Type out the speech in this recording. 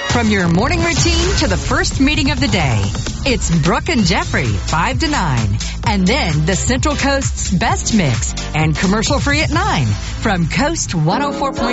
From your morning routine to the first meeting of the day, it's Brooke and Jeffrey, 5 to 9. And then the Central Coast's best mix and commercial free at 9 from Coast 104.5.